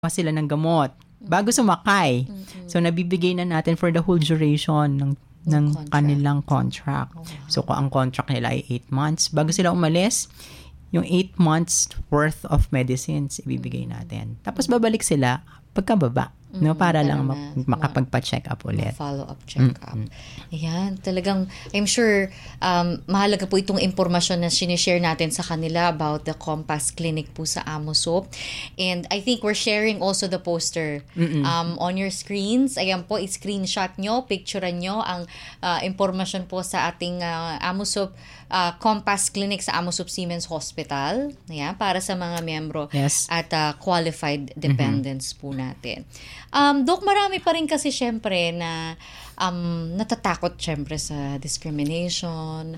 sila ng gamot bago sumakay. So, nabibigay na natin for the whole duration ng kanilang contract. So, kung ang contract nila ay 8 months, bago sila umalis, yung 8 months worth of medicines ibibigay natin. Tapos, babalik sila pagkababa. Para lang makapagpa-check up ulit. Follow-up check-up. Ayan, talagang, I'm sure, mahalaga po itong impormasyon na sinishare natin sa kanila about the Compass Clinic po sa Amosup. And I think we're sharing also the poster on your screens. Ayan po, i-screenshot nyo, picturean nyo ang impormasyon po sa ating Amosup Compass Clinic sa Amosup Siemens Hospital. Ayan, para sa mga miyembro at qualified dependents po natin. Doc, marami pa rin kasi syempre na natatakot syempre sa discrimination.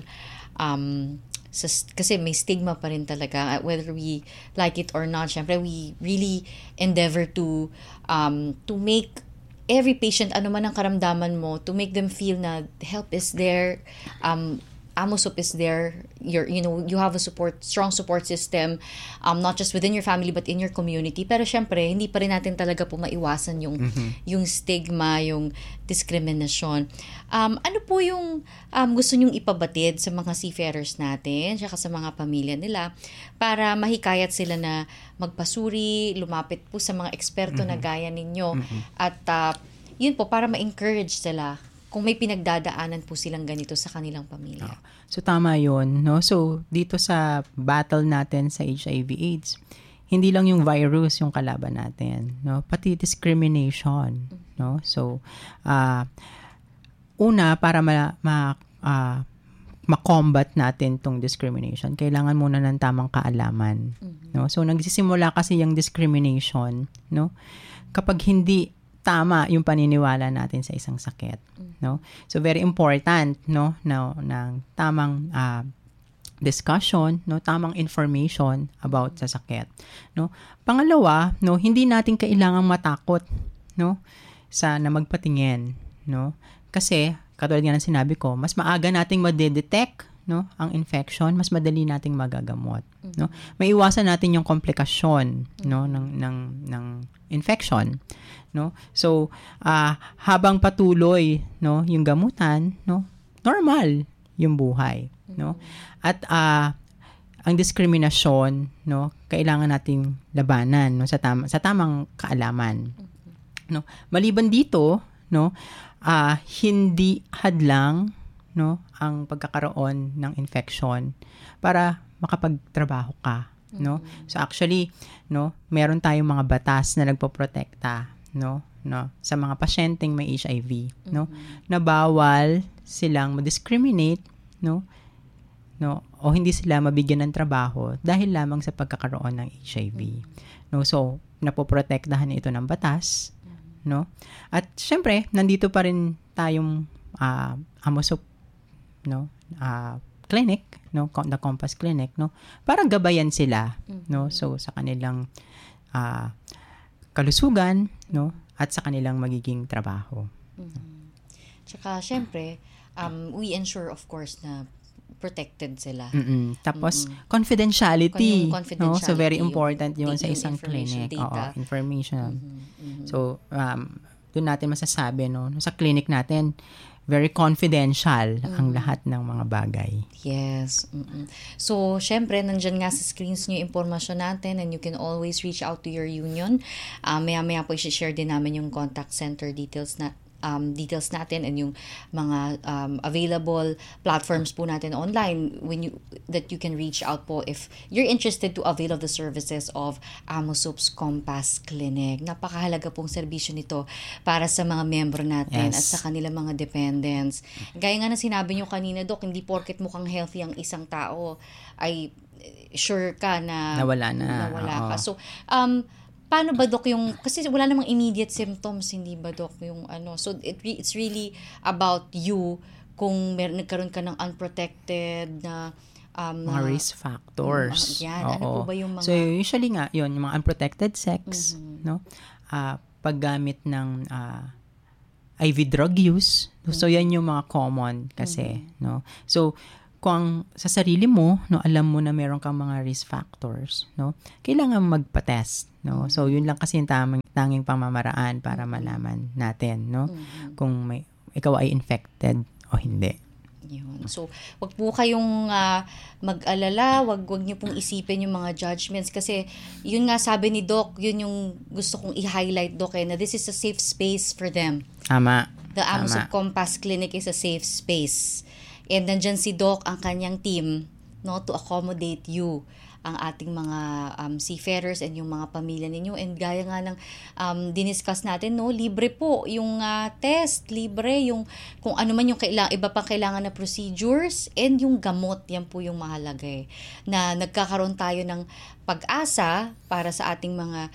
Kasi may stigma pa rin talaga. Whether we like it or not, syempre we really endeavor to make every patient, ano man ang karamdaman mo, to make them feel na help is there. Amosup is there. You have a strong support system, not just within your family but in your community. Pero syempre, hindi pa rin natin talaga po maiwasan yung stigma, yung diskriminasyon. Ano po yung gusto nyong ipabatid sa mga seafarers natin, saka sa mga pamilya nila, para mahikayat sila na magpasuri, lumapit po sa mga eksperto na gaya ninyo, at yun po, para ma-encourage sila kung may pinagdadaanan po silang ganito sa kanilang pamilya. So, tama yun. No? So, dito sa battle natin sa HIV/AIDS, hindi lang yung virus yung kalaban natin. No? Pati discrimination. No? So, una, para ma-combat natin tong discrimination, kailangan muna ng tamang kaalaman. No? So, nagsisimula kasi yung discrimination, no? Kapag hindi tama yung paniniwala natin sa isang sakit, no? So very important, no, ng tamang discussion, no, tamang information about sa sakit, no? Pangalawa, no, hindi natin kailangang matakot, no, na magpatingin, no? Kasi katulad nga ng sinabi ko, mas maaga nating ma-detect, no, ang infection, mas madali nating magagamot, no? Maiwasan natin yung komplikasyon, no, ng infection, no? So, habang patuloy, no, yung gamutan, no, normal yung buhay, no? At ang diskriminasyon, no, kailangan nating labanan, no, sa tamang kaalaman. No? Maliban dito, no, hindi hadlang, no, ang pagkakaroon ng infection para makapagtrabaho ka, no? So actually, no, meron tayong mga batas na nagpoprotekta, no, sa mga pasyenteng may HIV, no, na bawal silang ma-discriminate, no, o hindi sila mabigyan ng trabaho dahil lamang sa pagkakaroon ng HIV, no. So napoprotektahan ito ng batas, no. At syempre, nandito pa rin tayong Amosup, no, clinic, no, the Compass Clinic, no, para gabayan sila, no, so sa kanilang kalusugan, no, at sa kanilang magiging trabaho. Tsaka syempre, we ensure of course na protected sila. Tapos confidentiality, no, so very important yun sa isang clinic. Information. So doon natin masasabi, no, sa clinic natin, very confidential ang lahat ng mga bagay. Yes. So, syempre, nandyan nga sa screens nyo yung impormasyon natin, and you can always reach out to your union. Maya-maya po i-share din namin yung contact center details natin and yung mga available platforms po natin online that you can reach out po if you're interested to avail of the services of Amosup's Compass Clinic. Napakahalaga pong serbisyo nito para sa mga miyembro natin at sa kanilang mga dependents. Gaya nga na sinabi nyo kanina, Doc, hindi porket mukhang healthy ang isang tao ay sure ka na nawala ka. So, paano ba, Doc, kasi wala namang immediate symptoms, hindi ba, Doc, yung so it's really about you kung nagkaroon ka ng unprotected na mga risk factors. Ano po ba yung mga... So usually nga, yun, yung mga unprotected sex, no, paggamit ng IV drug use, so yan yung mga common kasi, no. So kung sa sarili mo, no, alam mo na meron kang mga risk factors, no, kailangan magpa-test, no. So yun lang kasi yung tanging pamamaraan para malaman natin, no, kung ikaw ay infected o hindi. Yun. So, wag po kayong mag-alala, wag niyo pong isipin yung mga judgments kasi yun nga sabi ni Doc, yun yung gusto kong i-highlight, Doc, na this is a safe space for them. Tama. The Amosop Compass Clinic is a safe space. And nandyan si Doc, ang kanyang team, no, to accommodate you, ang ating mga seafarers and yung mga pamilya ninyo. And gaya nga ng diniscuss natin, no, libre po yung test, libre yung kung ano man yung iba pang kailangan na procedures and yung gamot, yan po yung mahalaga na nagkakaroon tayo ng pag-asa para sa ating mga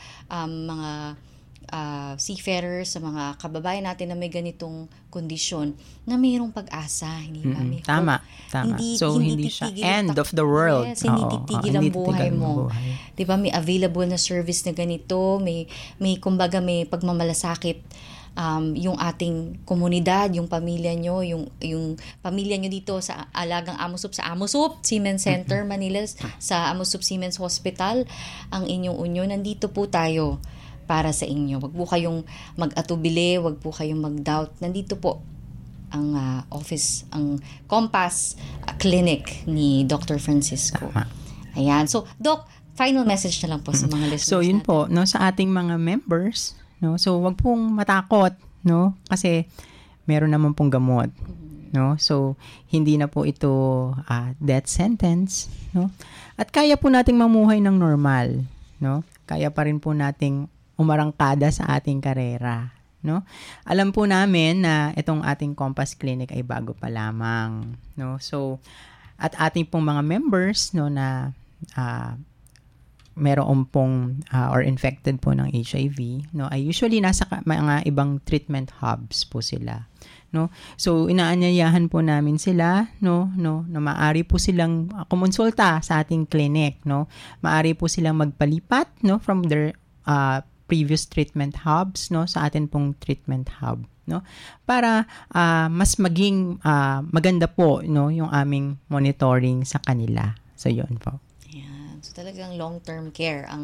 seafarers, sa mga kababayan natin na may ganitong kondisyon, na mayroong pag-asa, hindi ba? Tama. Hindi siya end of the world. Yes, hindi titigil ang buhay mo. Diba, may available na service na ganito, may kumbaga may pagmamalasakit yung ating komunidad, yung pamilya nyo, yung pamilya nyo dito sa Alagang Amosop, sa Amosop Seamen's Center, Manila, sa Amosop Seamen's Hospital, ang inyong unyo, nandito po tayo para sa inyo. Wag po kayong mag-atubili, wag po kayong mag-doubt. Nandito po ang office, ang Compass Clinic ni Dr. Francisco. Ayan. So, Doc, final message na lang po sa mga listeners. So, yun natin. po, no, sa ating mga members, no, so wag pong matakot, no, kasi meron naman pong gamot. No? So, hindi na po ito death sentence, no? At kaya po nating mamuhay ng normal, no? Kaya pa rin po nating umarangkada sa ating karera, no? Alam po namin na itong ating Compass Clinic ay bago pa lamang, no? So, at ating pong mga members, no, na meron pong or infected po ng HIV, no, ay usually nasa mga ibang treatment hubs po sila, no? So, inaanyayahan po namin sila, no, na maaari po silang kumonsulta sa ating clinic, no? Maaari po silang magpalipat, no, from their previous treatment hubs, no, sa atin pong treatment hub, no, para mas maging maganda po, no, yung aming monitoring sa kanila. So yun po. So talagang long-term care ang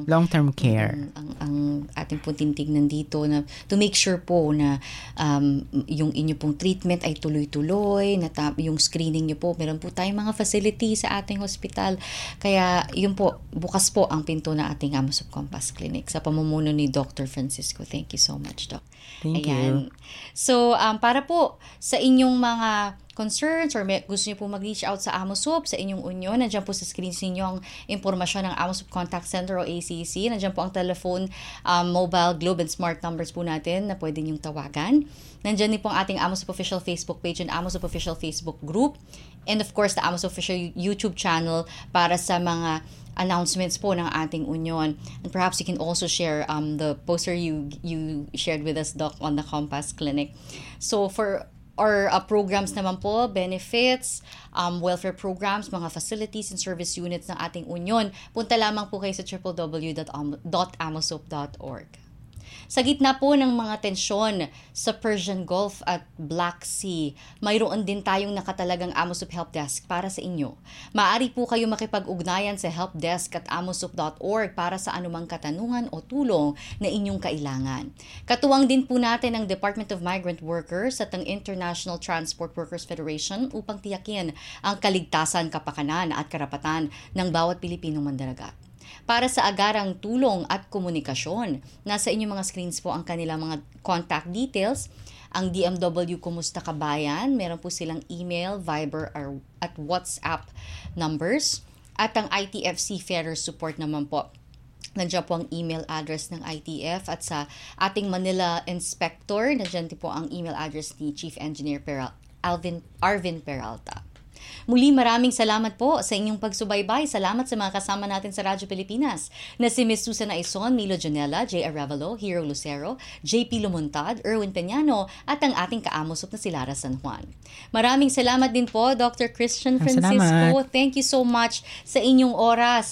ating pong tinitignan dito, na to make sure po na yung inyo pong treatment ay tuloy-tuloy, na yung screening niyo po, meron po tayong mga facility sa ating hospital. Kaya yun po, bukas po ang pinto na ating Amosop Compass Clinic sa pamumuno ni Dr. Francisco. Thank you so much, Doc. Thank you. So para po sa inyong mga concerns or gusto niyo po mag-reach out sa Amosop, sa inyong union, nandiyan po sa screens ninyo ang impormasyon ng Amosop Contact Center o ACC. Nandiyan po ang telephone, mobile, globe, and smart numbers po natin na pwede niyong tawagan. Nandiyan din po ang ating Amosop Official Facebook page and Amosop Official Facebook group. And of course, the Amosop Official YouTube channel para sa mga announcements po ng ating union. And perhaps you can also share the poster you shared with us, Doc, on the Compass Clinic. So for our programs naman po, benefits, welfare programs, mga facilities and service units ng ating union, punta lamang po kayo sa www.amosop.org. Sa gitna po ng mga tensyon sa Persian Gulf at Black Sea, mayroon din tayong nakatalagang Amosop Help Desk para sa inyo. Maaari po kayo makipag-ugnayan sa helpdesk at amosop.org para sa anumang katanungan o tulong na inyong kailangan. Katuwang din po natin ang Department of Migrant Workers at ang International Transport Workers Federation upang tiyakin ang kaligtasan, kapakanan at karapatan ng bawat Pilipinong mandaragat. Para sa agarang tulong at komunikasyon, nasa inyong mga screens po ang kanilang mga contact details. Ang DMW Kumusta Kabayan, meron po silang email, Viber at WhatsApp numbers. At ang ITF Seafarer Support naman po, nandiyan po ang email address ng ITF. At sa ating Manila Inspector, nandiyan po ang email address ni Chief Engineer Arvin Peralta. Muli, maraming salamat po sa inyong pagsubaybay. Salamat sa mga kasama natin sa Radyo Pilipinas na si Ms. Susan Aison, Milo Janela, J. Arevalo, Hero Lucero, JP Lumuntad, Erwin Peñano at ang ating kaamosop na si Lara San Juan. Maraming salamat din po, Dr. Christian Francisco. Salamat. Thank you so much sa inyong oras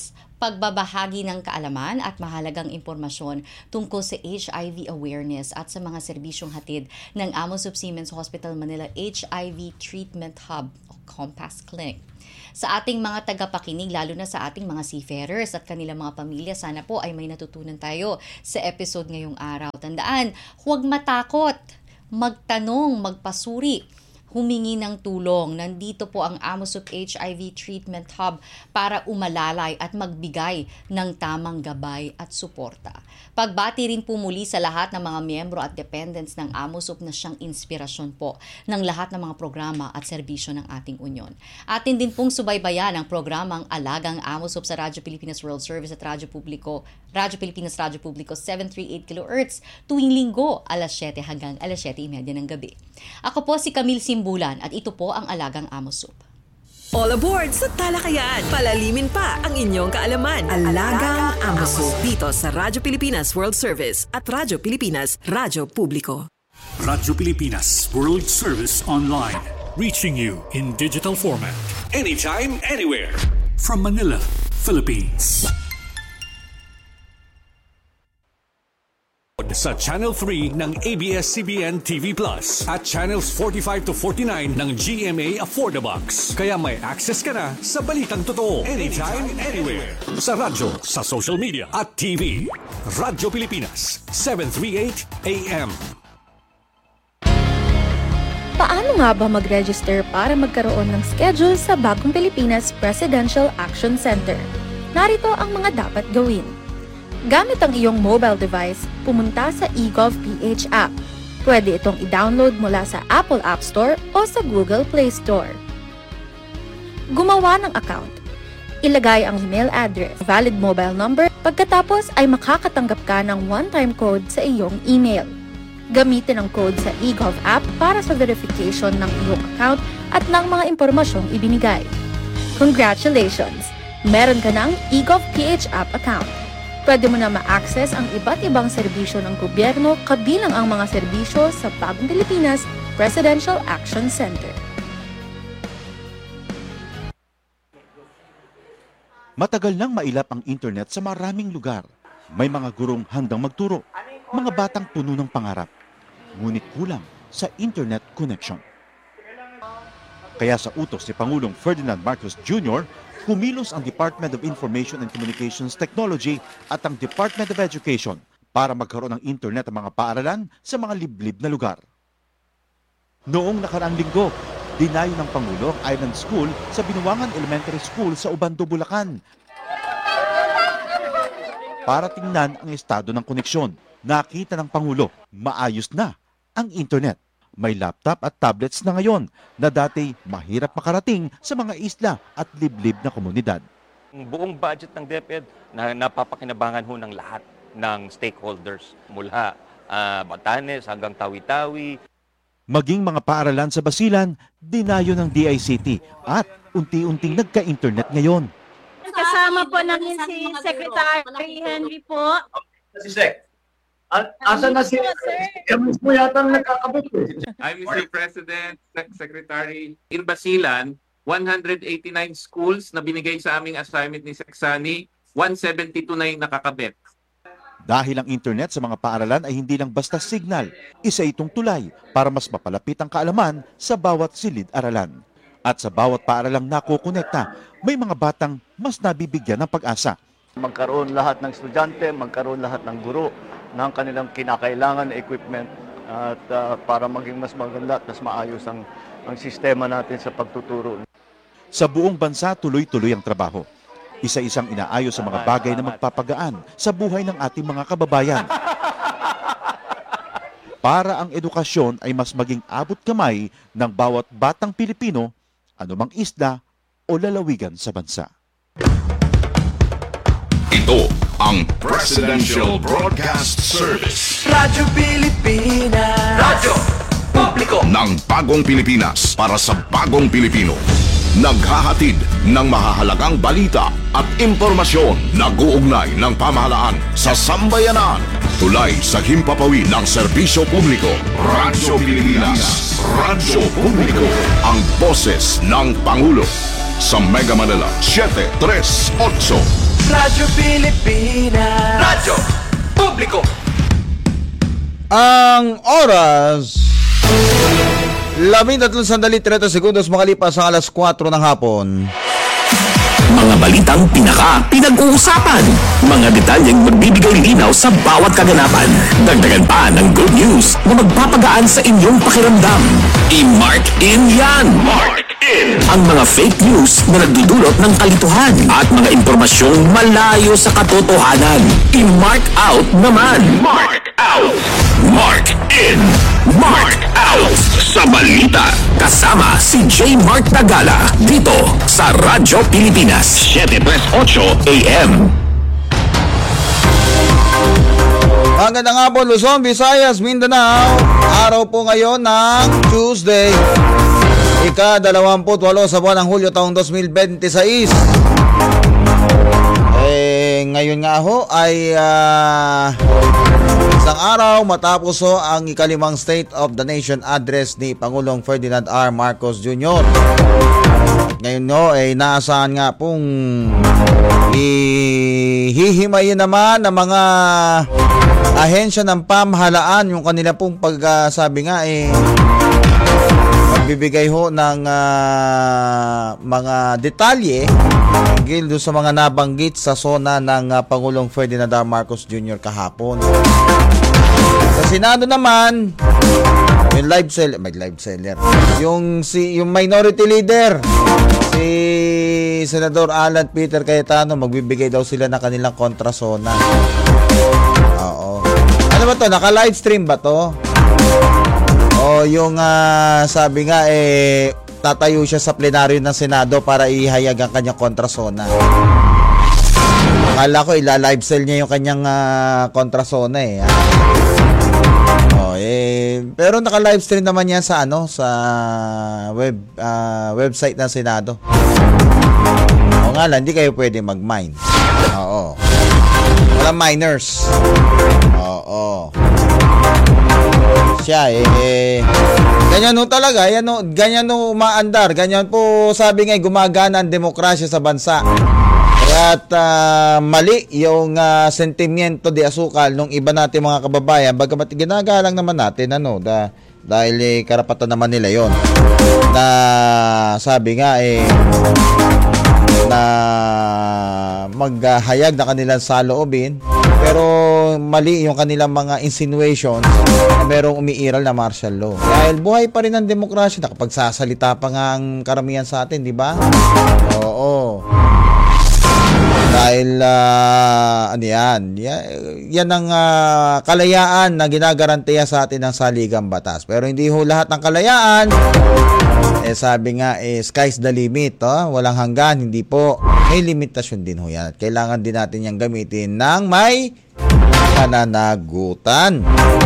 pagbabahagi ng kaalaman at mahalagang impormasyon tungkol sa HIV awareness at sa mga serbisyong hatid ng Amos of Siemens Hospital Manila HIV Treatment Hub o Compass Clinic. Sa ating mga tagapakinig, lalo na sa ating mga seafarers at kanilang mga pamilya, sana po ay may natutunan tayo sa episode ngayong araw. Tandaan, huwag matakot, magtanong, magpasuri, humingi ng tulong. Nandito po ang Amos of HIV Treatment Hub para umalalay at magbigay ng tamang gabay at suporta. Pagbati rin po muli sa lahat ng mga miyembro at dependents ng Amos of na siyang inspirasyon po ng lahat ng mga programa at serbisyo ng ating unyon. Atin din pong subaybayan ang programang Alagang Amos of sa Radyo Pilipinas World Service at Radyo Pilipinas Radyo Publiko 738 kHz tuwing linggo alas 7 hanggang alas 7:30 ng gabi. Ako po si Camille Simbulan at ito po ang Alagang Amos Soup. All aboard sa talakayan. Palalimin pa ang inyong kaalaman. Alagang Amos Soup dito sa Radyo Pilipinas World Service at Radyo Pilipinas Radyo Publiko. Radyo Pilipinas World Service Online. Reaching you in digital format. Anytime, anywhere. From Manila, Philippines. Sa Channel 3 ng ABS-CBN TV Plus at Channels 45 to 49 ng GMA Affordabox. Kaya may access ka na sa balitang totoo. Anytime, anywhere. Sa radyo, sa social media at TV. Radyo Pilipinas, 738 AM. Paano nga ba mag-register para magkaroon ng schedule sa Bagong Pilipinas Presidential Action Center? Narito ang mga dapat gawin. Gamit ang iyong mobile device, pumunta sa eGovPH app. Pwede itong i-download mula sa Apple App Store o sa Google Play Store. Gumawa ng account. Ilagay ang email address, valid mobile number, pagkatapos ay makakatanggap ka ng one-time code sa iyong email. Gamitin ang code sa eGov app para sa verification ng iyong account at ng mga impormasyong ibinigay. Congratulations! Meron ka ng eGovPH app account. Pwede mo na ma-access ang iba't ibang serbisyo ng gobyerno kabilang ang mga serbisyo sa Bagong Pilipinas Presidential Action Center. Matagal nang mailap ang internet sa maraming lugar. May mga gurong handang magturo, mga batang puno ng pangarap. Ngunit kulang sa internet connection. Kaya sa utos ni Pangulong Ferdinand Marcos Jr., kumilos ang Department of Information and Communications Technology at ang Department of Education para magkaroon ng internet ang mga paaralan sa mga liblib na lugar. Noong nakaraang linggo, dinayo ng Pangulo ang Island School sa Binuangan Elementary School sa Ubando, Bulacan. Para tingnan ang estado ng koneksyon, nakita ng Pangulo, maayos na ang internet. May laptop at tablets na ngayon na dati mahirap makarating sa mga isla at liblib na komunidad. Ang buong budget ng DepEd na napapakinabangan ho ng lahat ng stakeholders mula Batanes hanggang Tawi-Tawi. Maging mga paaralan sa Basilan, dinayo ng DICT at unti-unting nagka-internet ngayon. Kasama po namin si Secretary Henry po. Si Sec. Asan na si Ems mo yata nagkakabot eh. I'm Mr. President, Secretary. In Basilan, 189 schools na binigay sa aming assignment ni Seksani, 172 na yung nakakabit. Dahil ang internet sa mga paaralan ay hindi lang basta signal, isa itong tulay para mas mapalapit ang kaalaman sa bawat silid-aralan. At sa bawat paaralang nakokonekta, may mga batang mas nabibigyan ng pag-asa. Magkaroon lahat ng estudyante, magkaroon lahat ng guro ng kanilang kinakailangan na equipment at para maging mas maganda at mas maayos ang sistema natin sa pagtuturo. Sa buong bansa, tuloy-tuloy ang trabaho. Isa-isang inaayos sa mga bagay na magpapagaan sa buhay ng ating mga kababayan. Para ang edukasyon ay mas maging abot kamay ng bawat batang Pilipino, anumang isla o lalawigan sa bansa. Ito ang Presidential Broadcast Service. Radyo Pilipinas. Radyo Publiko ng Bagong Pilipinas para sa Bagong Pilipino. Naghahatid ng mahahalagang balita at impormasyon na guugnay ng pamahalaan sa sambayanan. Tulay sa himpapawid ng serbisyo publiko. Radyo Pilipinas. Radyo Publiko. Ang boses ng Pangulo. Sa Mega Manila 738. Radyo Pilipinas. Radyo Publiko. Ang oras 13:30 sekundos makalipas ang alas 4 ng hapon. Mga balitang pinag-uusapan. Mga detalyeng magbibigay linaw sa bawat kaganapan. Dagdagan pa ng good news na magpapagaan sa inyong pakiramdam. I-mark in yan. Mark in. Ang mga fake news na nagdudulot ng kalituhan at mga impormasyong malayo sa katotohanan. I-mark out naman. Mark out. Mark in. Mark out. Sa balita. Kasama si J. Mark Tagala. Dito sa Radyo Pilipinas. 7:38 AM. Magandang hapon, Luzon, Visayas, Mindanao. Araw po ngayon ng Tuesday, ika-28 sa buwan ng Hulyo taong 2026. Ngayon nga ho ay isang araw matapos ho ang ikalimang State of the Nation address ni Pangulong Ferdinand R. Marcos Jr. Ngayon no, ay naasahan nga pong hihimayin naman ng mga ahensya ng pamahalaan yung kanila pong pagsabi nga magbibigay ho ng mga detalye tungkol doon sa mga nabanggit sa SONA ng Pangulong Ferdinand R. Marcos Jr. kahapon. Sa Senado naman, yung yung minority leader, si Senador Alan Peter Cayetano, magbibigay daw sila ng kanilang kontrasona. Oo. Ano ba to? Naka-live stream ba to? O yung sabi nga tatayo siya sa plenaryo ng Senado para ihayag ang kanyang kontrasona. Akala ko ila-live sell niya yung kanyang kontrasona pero naka-live stream naman yan sa sa website ng Senado. O nga lang, hindi kayo pwede mag-mine. Oo. Walang minors. Oo. Siya ganyan no talaga, ganyan no umaandar, ganyan po sabi nga gumagana ang demokrasya sa bansa. At mali yung sentimiento de asukal nung iba natin mga kababayan, bagamat ginagalang naman natin dahil karapatan naman nila yon na sabi nga na maghayag na kanilang saloobin, pero mali yung kanilang mga insinuations na merong umiiral na martial law. Dahil buhay pa rin ang demokrasya, nakapagsasalita pa nga ang karamihan sa atin, di ba? Oo. Dahil yan ang kalayaan na ginagarantiya sa atin ng saligang batas. Pero hindi ho lahat ng kalayaan sabi nga sky's the limit, walang hanggan, hindi po. May limitasyon din ho yan at kailangan din natin yang gamitin ng may pananagutan.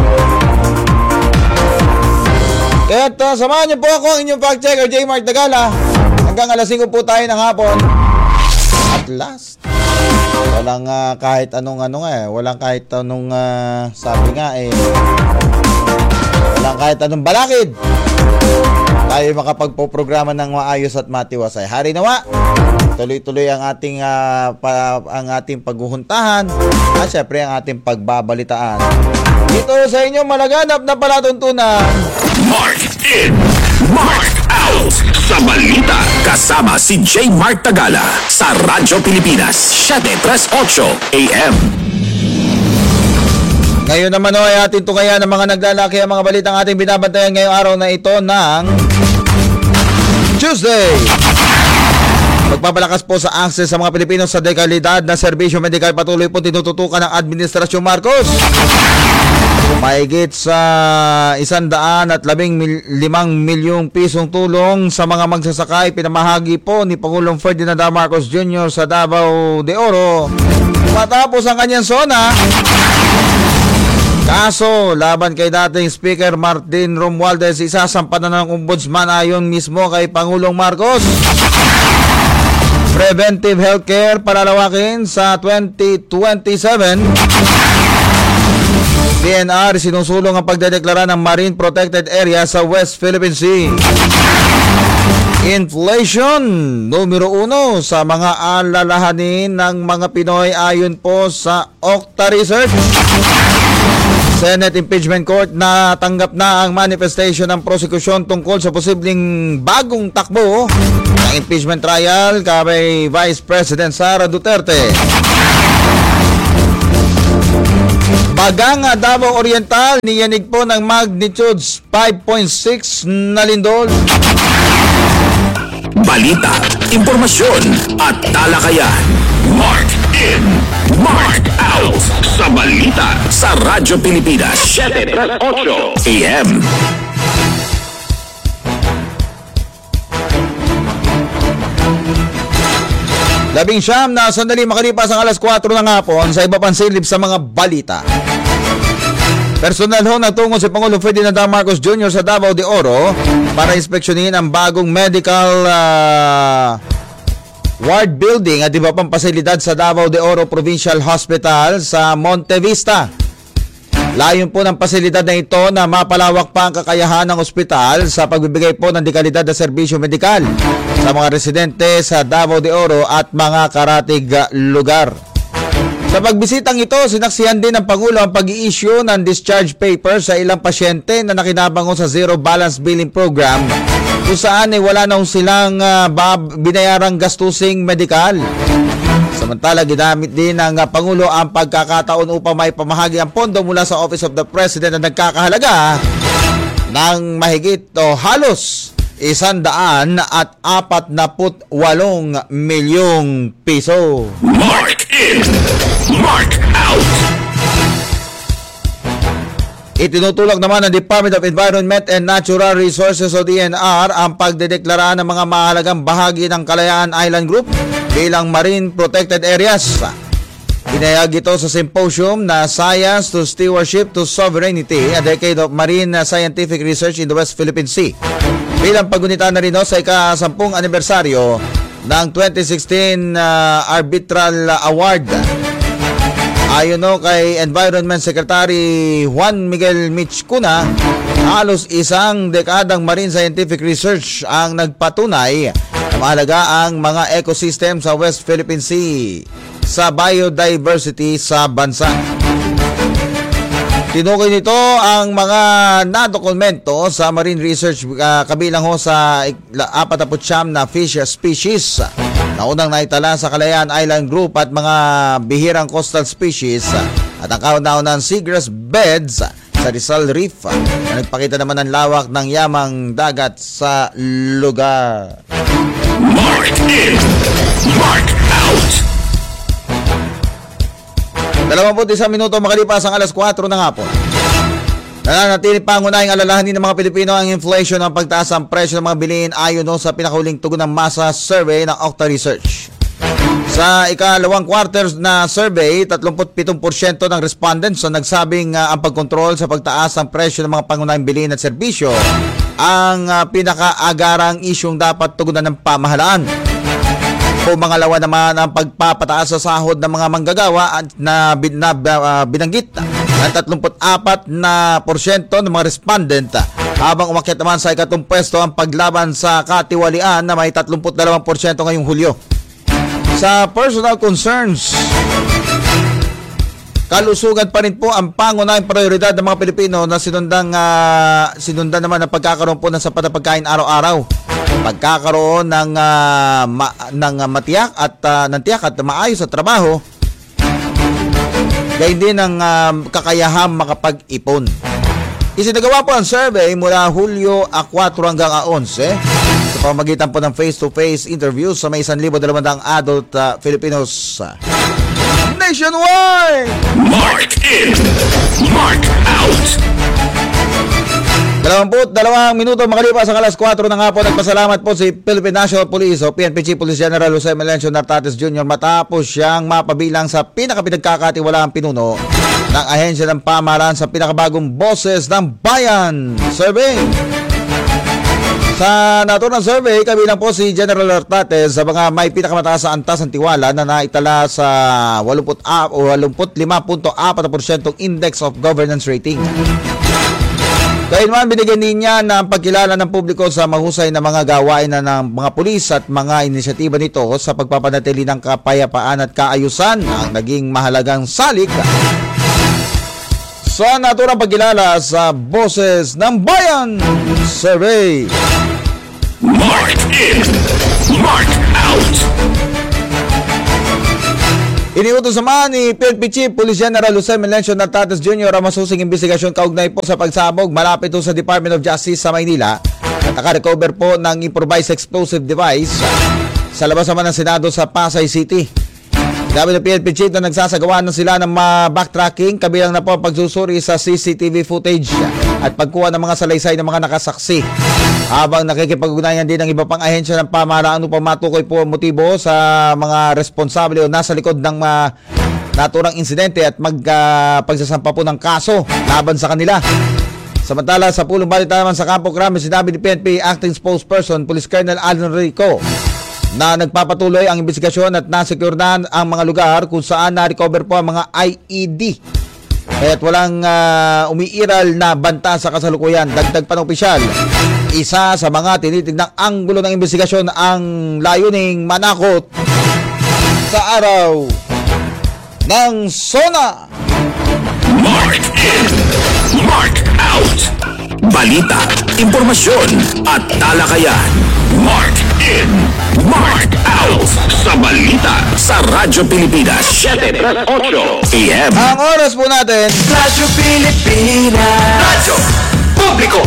Kaya samahan niyo po ako, ang inyong fact checker J. Mark Tagala. Hanggang alas 5 po tayo ng hapon. At last, walang kahit anong walang kahit anong sabi nga walang kahit anong balakid. Tayo makapagpo-programa ng maayos at matiwasay. Hari nawa, tuloy-tuloy ang ating paghuhuntahan at syempre ang ating pagbabalitaan. Dito sa inyo malaganap na palatuntunan. Mark in, Mark out. Sa balita, kasama si J. Mark Tagala sa Radyo Pilipinas, 7:38 AM. Ngayon naman ay atin tungayan ng mga naglalaki ang mga balitang ating binabantayan ngayong araw na ito ng Tuesday. Magpapalakas po sa access sa mga Pilipino sa dekalidad na serbisyo medikal, patuloy po tinututukan ng Administrasyon Marcos. Mahigit sa 115 milyong pisong tulong sa mga magsasakay pinamahagi po ni Pangulong Ferdinand R. Marcos Jr. sa Davao de Oro matapos ang kanyang SONA. Kaso laban kay dating Speaker Martin Romualdez, isasampan na ng Ombudsman ayon mismo kay Pangulong Marcos. Preventive healthcare palalawakin sa 2027. DNR sinusulong ang pagdedeklara ng Marine Protected Area sa West Philippine Sea. Inflation, numero 1 sa mga alalahanin ng mga Pinoy ayon po sa Okta Research. Senate Impeachment Court na tanggap na ang manifestation ng prosecution tungkol sa posibleng bagong takbo ng impeachment trial kay Vice President Sara Duterte. Bagang Davao Oriental, niyanig po ng magnitude 5.6 na lindol. Balita, impormasyon at talakayan. Mark in, Mark out sa balita sa Radyo Pilipinas 7:08 AM. Labing siyam na sandali makalipas ang alas 4 ng hapon sa iba pang silip sa mga balita. Personal ho nagtungo si Pangulong Ferdinand Marcos Jr. sa Davao de Oro para inspeksyonin ang bagong medical ward building at iba pang pasilidad sa Davao de Oro Provincial Hospital sa Monte Vista. Layon po ng pasilidad na ito na mapalawak pa ang kakayahan ng ospital sa pagbibigay po ng dekalidad na serbisyo medikal sa mga residente sa Davao de Oro at mga karatig lugar. Sa pagbisitang ito, sinaksihan din ng Pangulo ang pag-i-issue ng discharge paper sa ilang pasyente na nakinabango sa Zero Balance Billing Program kung saan ay wala na silang binayarang gastusing medikal. Samantala, ginamit din ng Pangulo ang pagkakataon upang maipamahagi ang pondo mula sa Office of the President na nagkakahalaga ng mahigit o halos 148 milyong piso. Mark in, Mark out. Itinutulak naman ng Department of Environment and Natural Resources o DNR ang pagdedeklara ng mga mahalagang bahagi ng Kalayaan Island Group bilang Marine Protected Areas. Inayag ito sa symposium na Science to Stewardship to Sovereignty, a Decade of Marine Scientific Research in the West Philippine Sea. Bilang pagunita na rin sa ika-10 anibersaryo ng 2016 Arbitral Award. Ayon kay Environment Secretary Juan Miguel Michcuna, halos isang dekadang marine scientific research ang nagpatunay na mahalaga ang mga ecosystem sa West Philippine Sea sa biodiversity sa bansa. Tinukoy nito ang mga nadokumento sa marine research kabilang sa 49 na fish species na unang naitala sa Kalayaan Island Group at mga bihirang coastal species at ang kauna-unang seagrass beds sa Rizal Reef na nagpakita naman ng lawak ng yamang dagat sa lugar. Mark in, Mark out. 21 minuto makalipas ang alas 4 ng hapon. Nananatili pangunahing alalahanin ng mga Pilipino ang inflation ng pagtaas ng presyo ng mga bilihin ayon sa pinakahuling tugon ng masa survey ng Okta Research. Sa ikalawang quarters na survey, 37% ng respondents na nagsabing ang pagkontrol sa pagtaas ng presyo ng mga pangunahing bilihin at serbisyo ang pinakaagarang isyong dapat tugunan ng pamahalaan. Pumangalawa naman ang pagpapataas sa sahod ng mga manggagawa na binanggit ng 34% ng mga respondent, habang umakyat naman sa ikatong pwesto ang paglaban sa katiwalian na may 32% ngayong Hulyo. Sa personal concerns, kalusugan pa rin po ang pangunahing prioridad ng mga Pilipino na sinundan naman ang pagkakaroon po ng sapat na pagkain araw-araw, pagkakaroon ng matiyak at ng tiyak at maayos sa trabaho, gayon din ang kakayahang makapag-ipon. Isinagawa po ang survey mula Hulyo 4 hanggang 11 sa pamamagitan po ng face-to-face interviews sa may 1,200 adult Filipinos nationwide. Mark in, Mark out. 22 minuto makalipas ang alas 4 ng hapon. Nagpasalamat po si Philippine National Police o PNP Chief Police General Jose Melencio Nartates Jr. matapos siyang mapabilang sa pinakapinagkakatiwalaang pinuno ng ahensya ng pamahalaan sa pinakabagong Boses ng Bayan survey. Sa naturang survey, kabilang po si General Nartates sa mga may pinakamataas sa antas ng tiwala na naitala sa 85.4% index of governance rating. Gayunman, binigyan din niya ng pagkilala ng publiko sa mahusay na mga gawain na ng mga pulis at mga inisyatiba nito sa pagpapanatili ng kapayapaan at kaayusan ang naging mahalagang salik sa naturang pagkilala sa Boses ng Bayan Survey. Mark in, mark out. Iniutos naman ni PNP Chief Police General Jose Melencio Nartates Jr. ang masusing investigasyon kaugnay po sa pagsabog malapit po sa Department of Justice sa Maynila at naka-recover po ng improvised explosive device sa labas naman ng Senado sa Pasay City. Sabi ng PNP Chief na nagsasagawa na sila ng backtracking kabilang na po ang pagsusuri sa CCTV footage at pagkuha ng mga salaysay ng mga nakasaksi. Habang nakikipag-ugnayan din ng iba pang ahensya ng pamahalaan upang matukoy po ang motibo sa mga responsable o nasa likod ng naturang insidente at pagsasampa po ng kaso laban sa kanila. Samantala, sa pulong balita naman sa Campo Crame, sinabi ni PNP Acting Spokesperson Police Colonel Alan Rico na nagpapatuloy ang investigasyon at nasecure na ang mga lugar kung saan na-recover po ang mga IED. Kaya't walang umiiral na banta sa kasalukuyan. Dagdag pa ng opisyal, isa sa mga tinitignan anggulo ng investigasyon ang layuning manakot sa araw ng SONA. Mark in, mark out. Balita, impormasyon at talakayan. Mark in, mark out. Sa balita sa Radyo Pilipinas 7:08 AM. Ang oras po natin, Radyo Pilipinas, Radyo Publiko.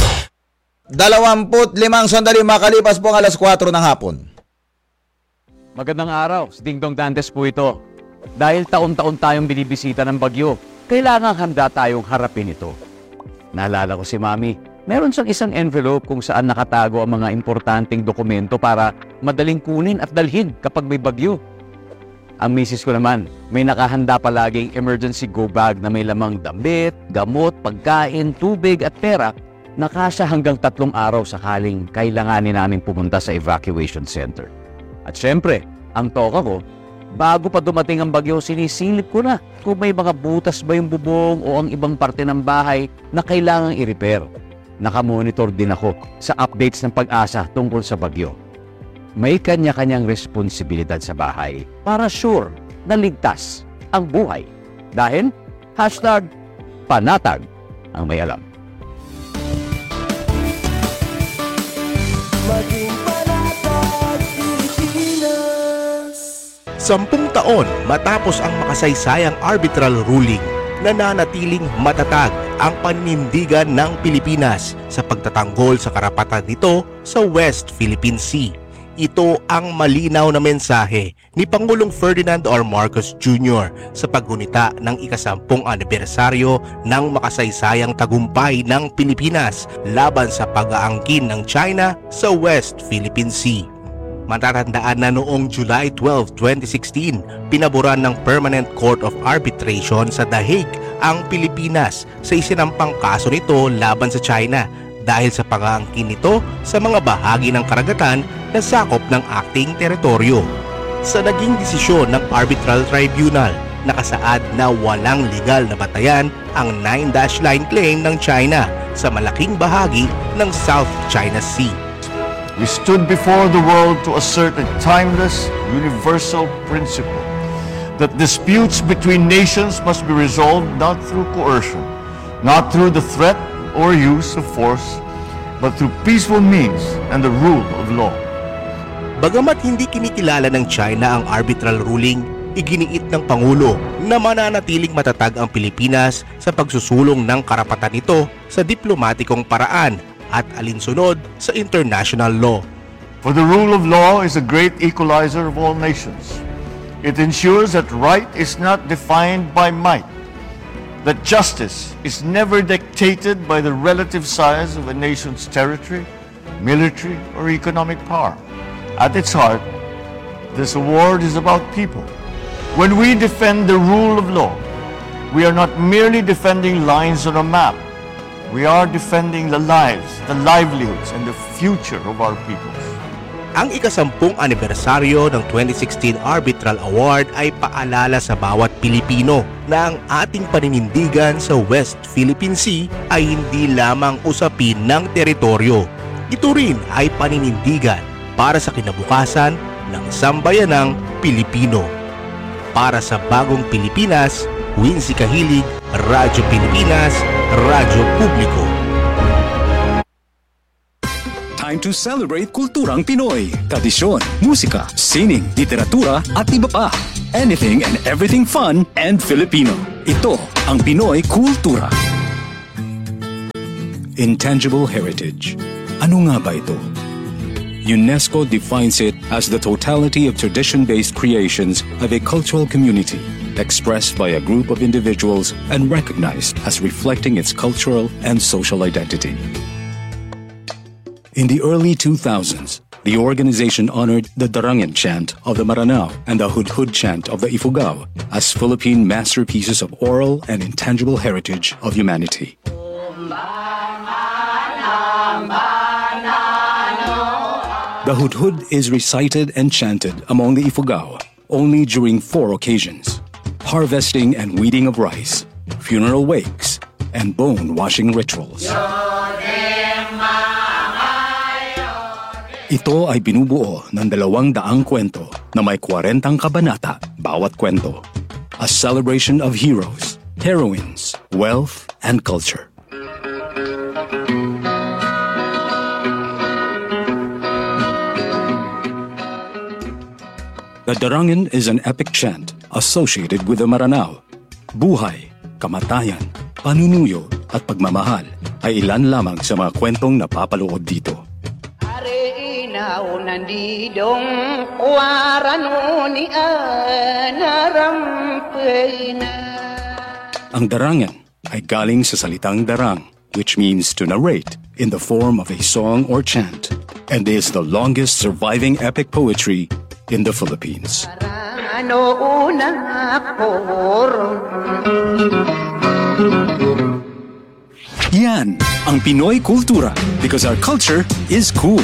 25 sandali makalipas po ang alas 4 ng hapon. Magandang araw, si Dingdong Dantes po ito. Dahil taon-taon tayong binibisita ng bagyo, kailangan handa tayong harapin ito. Naalala ko si Mami, meron siyang isang envelope kung saan nakatago ang mga importanteng dokumento para madaling kunin at dalhin kapag may bagyo. Ang misis ko naman, may nakahanda palaging emergency go bag na may lamang damit, gamot, pagkain, tubig at pera na kasya hanggang 3 araw sakaling kailanganin namin pumunta sa evacuation center. At syempre, ang toka ko, bago pa dumating ang bagyo, sinisilip ko na kung may mga butas ba yung bubong o ang ibang parte ng bahay na kailangang i-repair. Nakamonitor din ako sa updates ng Pag-asa tungkol sa bagyo. May kanya-kanyang responsibilidad sa bahay para sure na ligtas ang buhay. Dahil #panatag ang may alam. Maging panatag Pilipinas. 10 taon matapos ang makasaysayang arbitral ruling, nananatiling matatag ang paninindigan ng Pilipinas sa pagtatanggol sa karapatan nito sa West Philippine Sea. Ito ang malinaw na mensahe ni Pangulong Ferdinand R. Marcos Jr. sa paggunita ng ika-10 anibersaryo ng makasaysayang tagumpay ng Pilipinas laban sa pag-aangkin ng China sa West Philippine Sea. Matatandaan na noong July 12, 2016, pinaboran ng Permanent Court of Arbitration sa The Hague ang Pilipinas sa isinampang kaso nito laban sa China dahil sa pag-aangkin nito sa mga bahagi ng karagatan na sakop ng ating teritoryo. Sa naging desisyon ng Arbitral Tribunal, nakasaad na walang legal na batayan ang 9-dash line claim ng China sa malaking bahagi ng South China Sea. We stood before the world to assert a timeless, universal principle that disputes between nations must be resolved not through coercion, not through the threat or use of force, but through peaceful means and the rule of law. Bagamat hindi kinikilala ng China ang arbitral ruling, iginiit ng Pangulo na mananatiling matatag ang Pilipinas sa pagsusulong ng karapatan nito sa diplomatikong paraan at alinsunod sa international law. For the rule of law is a great equalizer of all nations. It ensures that right is not defined by might, that justice is never dictated by the relative size of a nation's territory, military, or economic power. At its heart, this award is about people. When we defend the rule of law, we are not merely defending lines on a map. We are defending the lives, the livelihoods, and the future of our peoples. Ang ika-10 anibersaryo ng 2016 Arbitral Award ay paalala sa bawat Pilipino na ang ating paninindigan sa West Philippine Sea ay hindi lamang usapin ng teritoryo. Ito rin ay paninindigan para sa kinabukasan ng sambayanang Pilipino. Para sa bagong Pilipinas, Wincy Kahilig, Radyo Pilipinas, Radyo Publiko. Time to celebrate kulturang Pinoy. Tradisyon, musika, sining, literatura at iba pa. Anything and everything fun and Filipino. Ito ang Pinoy Kultura. Intangible heritage. Ano nga ba ito? UNESCO defines it as the totality of tradition-based creations of a cultural community expressed by a group of individuals and recognized as reflecting its cultural and social identity. In the early 2000s, the organization honored the Darangen chant of the Maranao and the Hudhud chant of the Ifugao as Philippine masterpieces of oral and intangible heritage of humanity. The Hudhud is recited and chanted among the Ifugao only during 4 occasions: harvesting and weeding of rice, funeral wakes, and bone-washing rituals. Ito ay binubuo ng 200 kwento na may 40 kabanata bawat kwento. A celebration of heroes, heroines, wealth, and culture. The Darangen is an epic chant associated with the Maranao. Buhay, kamatayan, panunuyo at pagmamahal ay ilan lamang sa mga kwentong napapaloob dito. Ang Darangen ay galing sa salitang darang, which means to narrate in the form of a song or chant, and is the longest surviving epic poetry in the Philippines. Yan ang Pinoy Kultura, because our culture is cool.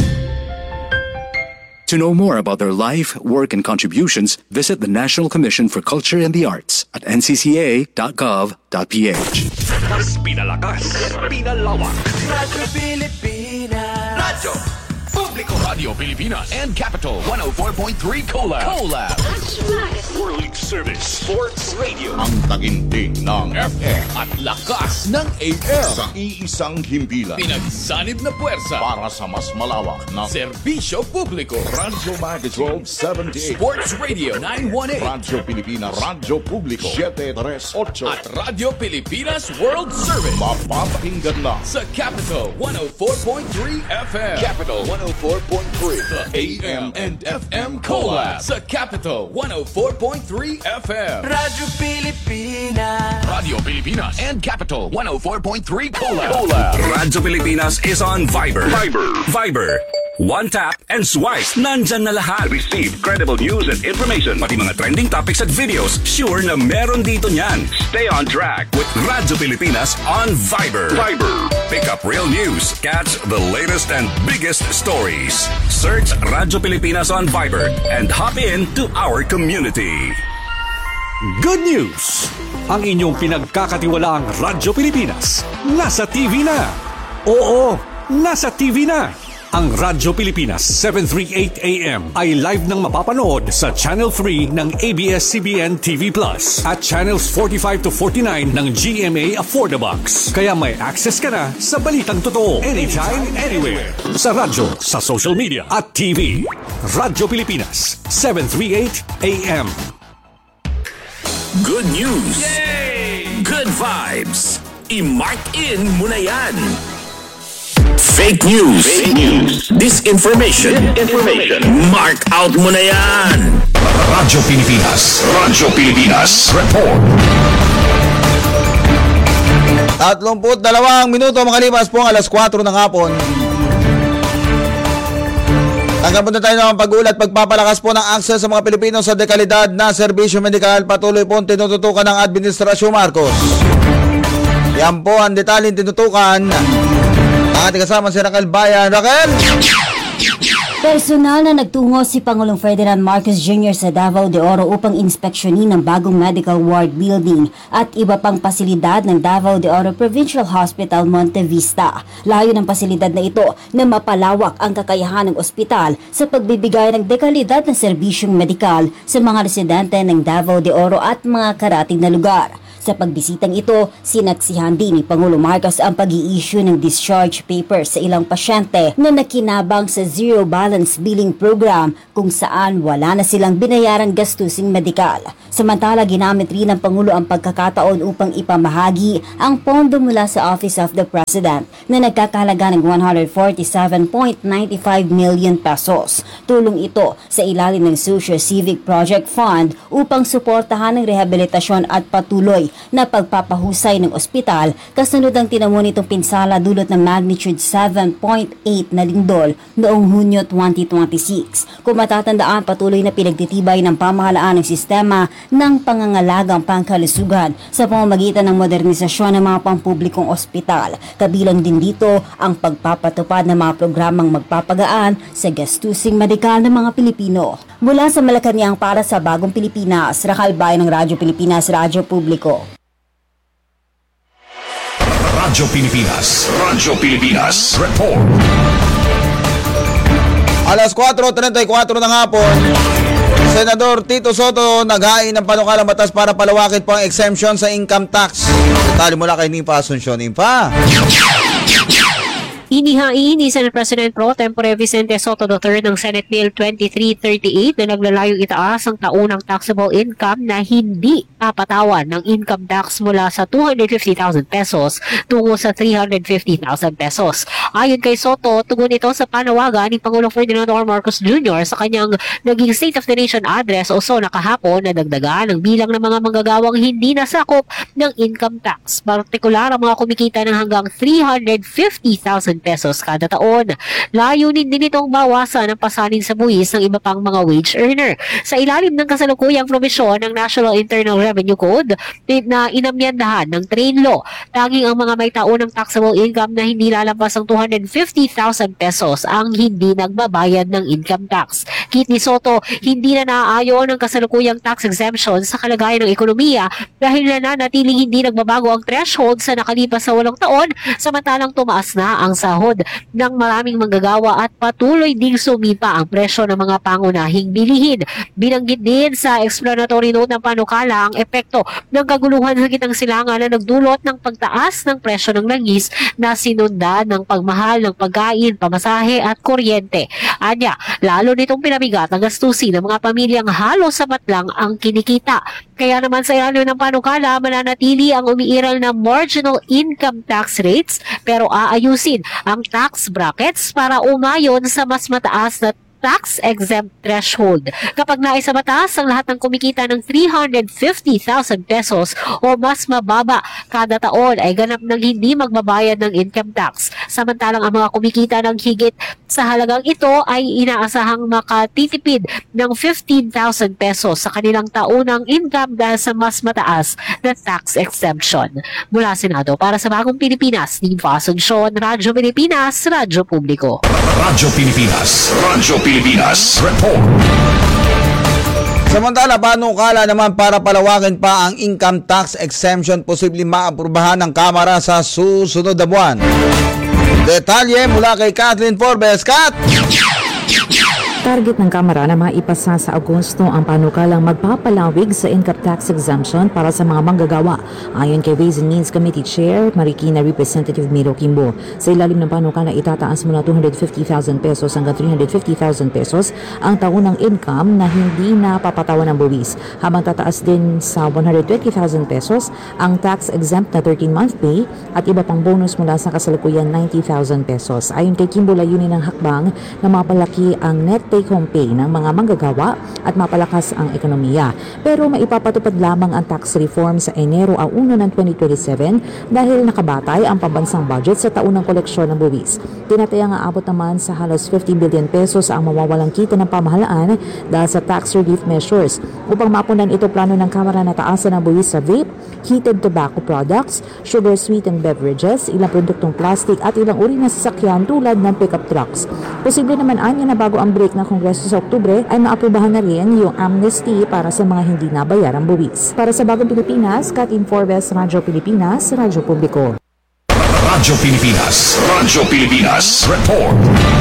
To know more about their life, work, and contributions, visit the National Commission for Culture and the Arts at ncca.gov.ph. Mas pinalakas, pinalawak. Radyo Pilipinas. Radyo Publiko. Radio Pilipinas and Capital 104.3 Collab. World Service Sports Radio. Ang taginting ng FM at lakas ng AM. Sa iisang himpilan. Pinagsanib na puwersa para sa mas malawak na serbisyo publiko. Radyo Magazine 1278. Sports Radio 918. Radyo Pilipinas. Radyo Publiko 738. At Radyo Pilipinas World Service. Mapapakinggan na sa Capital 104.3 FM. Capital 104.3. The AM and FM Collab sa Capital 104.3 FM. Radyo Pilipinas. Radio Pilipinas and Capital 104.3 Collab. Radyo Pilipinas is on Viber. Viber. One tap and swipe. Nandyan na lahat. Receive credible news and information. Pati mga trending topics at videos. Sure na meron dito niyan. Stay on track with Radyo Pilipinas on Viber. Pick up real news. Catch the latest and biggest stories. Search Radyo Pilipinas on Viber and hop in to our community. Good news! Ang inyong pinagkakatiwalaang Radyo Pilipinas nasa TV na. Oo, nasa TV na. Ang Radyo Pilipinas 738 AM ay live nang mapapanood sa Channel 3 ng ABS-CBN TV Plus at Channels 45 to 49 ng GMA Affordabox. Kaya may access ka na sa balitang totoo anytime, anywhere. Sa radyo, sa social media at TV. Radyo Pilipinas 738 AM. Good news! Yay! Good vibes! I-mark in mo na yan! Fake news. Disinformation. Mark out mo na yan. Radyo Pilipinas. Report. 32 minuto makalipas po ang alas 4 ng hapon. Hanggang punta tayo ng pag-ulat, pagpapalakas po ng access sa mga Pilipino sa dekalidad na serbisyo medikal. Patuloy po ang tinututukan ng Administrasyon Marcos. Yan po ang detalyeng tinutukan. Ating kasama si Raquel Bayan. Raquel! Personal na nagtungo si Pangulong Ferdinand Marcos Jr. sa Davao de Oro upang inspeksyonin ang bagong medical ward building at iba pang pasilidad ng Davao de Oro Provincial Hospital Monte Vista. Layo ng pasilidad na ito na mapalawak ang kakayahan ng ospital sa pagbibigay ng dekalidad na serbisyong medikal sa mga residente ng Davao de Oro at mga karating na lugar. Sa pagbisitang ito, sinaksihan din ni Pangulo Marcos ang pag-i-issue ng discharge papers sa ilang pasyente na nakinabang sa Zero Balance Billing Program kung saan wala na silang binayarang gastusing medikal. Samantala, ginamit rin ng Pangulo ang pagkakataon upang ipamahagi ang pondo mula sa Office of the President na nagkakahalaga ng 147.95 million pesos. Tulong ito sa ilalim ng Social Civic Project Fund upang suportahan ang rehabilitasyon at patuloy na pagpapahusay ng ospital kasunod ang tinamo nitong pinsala dulot ng magnitude 7.8 na lindol noong Hunyo 2026. Kung matatandaan, patuloy na pinagtitibay ng pamahalaan ng sistema ng pangangalagang pangkalusugan sa pamamagitan ng modernisasyon ng mga pampublikong ospital. Kabilang din dito ang pagpapatupad ng mga programang magpapagaan sa gastusing medikal ng mga Pilipino. Mula sa Malacanang para sa Bagong Pilipinas, Rakal Bayan ng Radyo Pilipinas, Radyo Publiko. Radyo Pilipinas. Radyo Pilipinas. Report. Alas 4:34 ng hapon, Senador Tito Soto naghain ng panukalang batas para palawakin po ang exemption sa income tax. Detalye mula kay Nimpa Asuncion. Nimpa. Inihain ni Senate President Pro Tempore Vicente Soto III ng Senate Bill 2338 na naglalayong itaas ang taunang taxable income na hindi papatawan ng income tax mula sa 250,000 pesos tungo sa 350,000 pesos. Ayon kay Soto, tugon ito sa panawagan ni Pangulong Ferdinand R. Marcos Jr. sa kanyang naging State of the Nation address o SONA kahapon na dagdagan ang bilang ng mga manggagawang hindi nasakop ng income tax. Partikular ang mga kumikita ng hanggang 350,000 pesos kada taon. Layunin din itong bawasan ang pasalin sa buwis ng iba pang mga wage earner. Sa ilalim ng kasalukuyang probisyon ng National Internal Revenue Code na inamyandahan ng Train Law, tanging ang mga may taunang taxable income na hindi lalampas ang 250,000 pesos ang hindi nagbabayad ng income tax. Kit ni Soto, hindi na naaayon ang kasalukuyang tax exemption sa kalagayan ng ekonomiya dahil nananatiling hindi nagbabago ang threshold sa nakalipas sa 8 taon samantalang tumaas na ang sahod ng maraming manggagawa at patuloy ding sumipa ang presyo ng mga pangunahing bilihin. Binanggit din sa explanatory note ng panukala ang epekto ng kaguluhan sa gitnang silangan na nagdulot ng pagtaas ng presyo ng langis na sinundan ng pagmahal ng pagkain, pamasahe at kuryente. Anya, lalo nitong pinabigat ang gastusin ng mga pamilyang halos sapat lang ang kinikita. Kaya naman sa ilalim ng panukala, mananatili ang umiiral na marginal income tax rates pero aayusin ang tax brackets para umayon sa mas mataas na tax-exempt threshold. Kapag naisa batas ang lahat ng kumikita ng 350,000 pesos o mas mababa kada taon ay ganap ng hindi magbabayad ng income tax. Samantalang ang mga kumikita ng higit sa halagang ito ay inaasahang makatitipid ng 15,000 pesos sa kanilang taunang income dahil sa mas mataas na tax exemption. Mula Senado para sa Bagong Pilipinas, Nimpa Asuncion, Radyo Pilipinas, Radyo Publiko. Radyo Pilipinas. Radyo Pilipinas. Report. Samantala, panukala naman para palawakin pa ang income tax exemption posibleng maaprubahan ng Kamara sa susunod na buwan. Detalye mula kay Kathleen Forbes. Kat! Target ng Kamara na maipasa sa Agosto ang panukalang magpapalawig sa income tax exemption para sa mga manggagawa. Ayon kay Ways and Means Committee Chair Marikina Representative Miro Kimbo, sa ilalim ng panukala itataas mula 250,000 pesos hanggang 350,000 pesos ang taunang income na hindi napapatawan ng buwis, habang tataas din sa 120,000 pesos ang tax exempt na 13-month pay at iba pang bonus mula sa kasalukuyan 90,000 pesos. Ayon kay Kimbo, layunin ng hakbang na mapalaki ang net take-home pay ng mga manggagawa at mapalakas ang ekonomiya. Pero maipapatupad lamang ang tax reform sa Enero 1 ng 2027 dahil nakabatay ang pambansang budget sa taunang koleksyon ng buwis. Tinatayang aabot naman sa halos 50 billion pesos ang mawawalang kita ng pamahalaan dahil sa tax relief measures. Upang mapunan ito, plano ng Kamara na taasan ang buwis sa vape, heated tobacco products, sugar sweetened beverages, ilang produktong plastic at ilang uri na sasakyan tulad ng pickup trucks. Posible naman anya na bago ang break ng Kongreso sa Oktubre ay maaprubahan na rin yung amnesty para sa mga hindi nabayarang buwis. Para sa Bagong Pilipinas, Katin Forbes, Radyo Pilipinas, Radyo Publiko. Radyo Pilipinas, Radyo Pilipinas, report.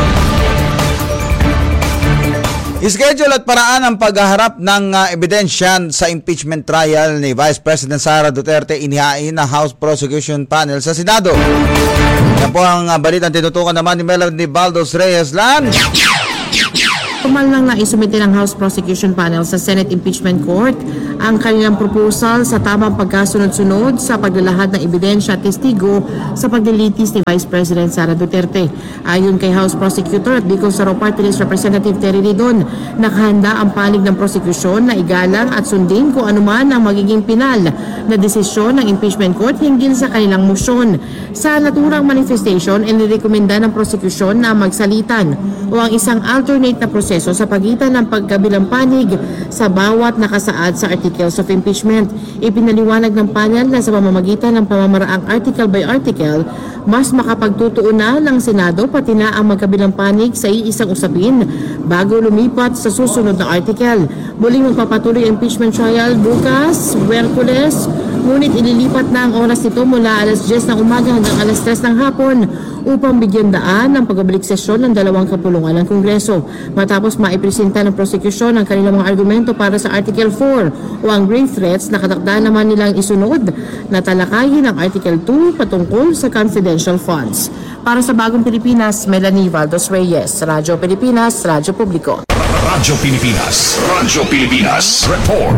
Schedule at paraan ang paghaharap ng ebidensya sa impeachment trial ni Vice President Sara Duterte inihain na House Prosecution Panel sa Senado. Yan po ang balitang tinutukan naman ni Melanie Baldos Reyes Lan. Kumal lang na isumite ng House Prosecution Panel sa Senate Impeachment Court ang kanilang proposal sa tamang pagkasunod-sunod sa paglalahad ng ebidensya at testigo sa paglilitis ni Vice President Sara Duterte. Ayon kay House Prosecutor at Bicol Saro Party List Representative Terry Ridon, nakahanda ang panig ng prosekusyon na igalang at sundin kung anuman ang magiging pinal na desisyon ng Impeachment Court hinggil sa kanilang motion. Sa naturang manifestation, inirekomenda ng prosekusyon na magsalitan o ang isang alternate na proseso sa pagitan ng pagkabilang panig sa bawat nakasaad sa articles of impeachment. Ipinaliwanag ng panel na sa pamamagitan ng pamamaraang article by article, mas makapagtutuon na ng Senado pati na ang magkabilang panig sa iisang usapin bago lumipat sa susunod na article. Muling magpapatuloy ang impeachment trial bukas, Miyerkules, ngunit ililipat na ang oras nito mula alas 10 ng umaga hanggang alas 3 ng hapon upang bigyan daan ng pagbabalik sesyon ng dalawang kapulungan ng Kongreso. Matapos maipresenta ng prosekusyon ang kanilang mga argumento para sa Article 4 o ang grave threats, nakatakda naman nilang isunod na talakayin ang Article 2 patungkol sa confidential funds. Para sa Bagong Pilipinas, Melanie Baldos Reyes, Radyo Pilipinas, Radyo Publiko. Radyo Pilipinas, Radyo Pilipinas, report.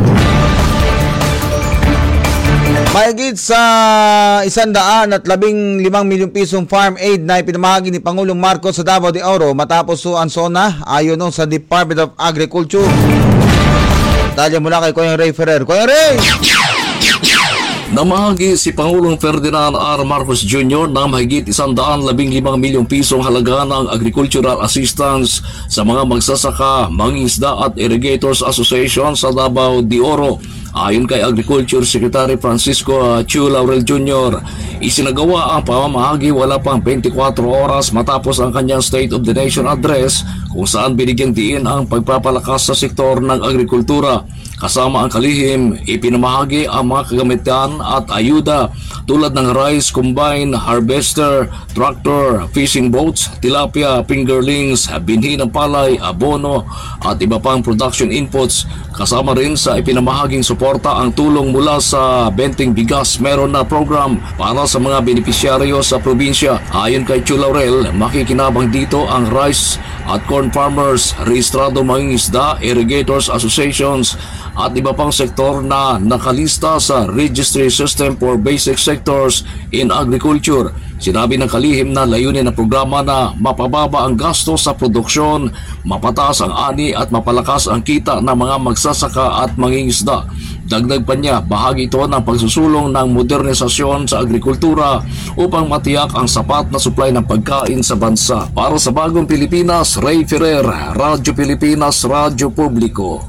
Mahigit sa 115 milyong pisong farm aid na ipinamahagi ni Pangulong Marcos sa Davao de Oro matapos suan SONA ayon sa Department of Agriculture. Detalye mula kay Kuya Ray Ferrer. Kuya Ray! Namahagi si Pangulong Ferdinand R. Marcos Jr. na mahigit 115 milyong pisong halaga ng agricultural assistance sa mga magsasaka, mangingisda at irrigators association sa Davao de Oro. Ayon kay Agriculture Secretary Francisco Chu Laurel Jr., isinagawa ang pamamahagi wala pang 24 oras matapos ang kanyang State of the Nation address kung saan binigyang diin ang pagpapalakas sa sektor ng agrikultura. Kasama ang kalihim, ipinamahagi ang mga kagamitan at ayuda tulad ng rice combine, harvester, tractor, fishing boats, tilapia, fingerlings, binhi ng palay, abono at iba pang production inputs. Kasama rin sa ipinamahaging suporta ang tulong mula sa Benting Bigas Meron na program para sa mga benepisyaryo sa probinsya. Ayon kay Chu Laurel, makikinabang dito ang rice at corn farmers, rehistrado mangingisda, irrigators associations at iba pang sektor na nakalista sa Registry System for Basic Sectors in Agriculture. Sinabi ng kalihim na layunin ng programa na mapababa ang gasto sa produksyon, mapataas ang ani at mapalakas ang kita ng mga magsasaka at mangingisda. Dagdag pa niya, bahagi ito ng pagsusulong ng modernisasyon sa agrikultura upang matiyak ang sapat na supply ng pagkain sa bansa. Para sa Bagong Pilipinas, Ray Ferrer, Radyo Pilipinas, Radyo Publiko.